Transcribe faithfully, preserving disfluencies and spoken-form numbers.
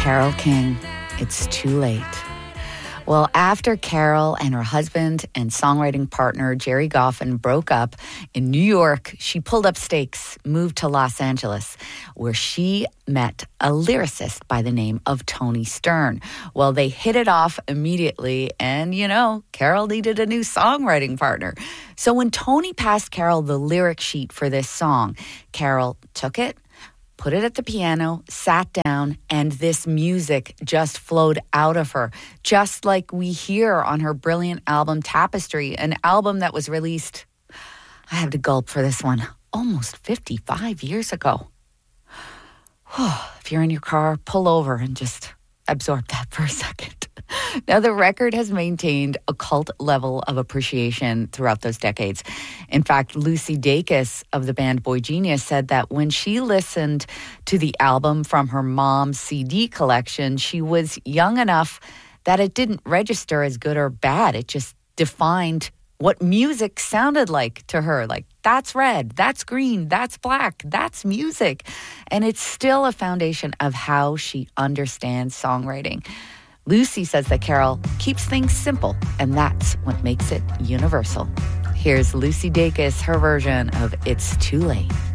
Carole King, It's Too Late. Well, after Carole and her husband and songwriting partner Jerry Goffin broke up in New York, she pulled up stakes, moved to Los Angeles, where she met a lyricist by the name of Tony Stern. Well, they hit it off immediately, and, you know, Carole needed a new songwriting partner. So when Tony passed Carole the lyric sheet for this song, Carole took it, put it at the piano, sat down, and this music just flowed out of her, just like we hear on her brilliant album Tapestry, an album that was released, I have to gulp for this one, almost fifty-five years ago. If you're in your car, pull over and just absorb that for a second. Now, the record has maintained a cult level of appreciation throughout those decades. In fact, Lucy Dacus of the band boygenius said that when she listened to the album from her mom's C D collection, she was young enough that it didn't register as good or bad. It just defined what music sounded like to her. Like, that's red, that's green, that's black, that's music. And it's still a foundation of how she understands songwriting. Lucy says that Carole keeps things simple, and that's what makes it universal. Here's Lucy Dacus, her version of It's Too Late.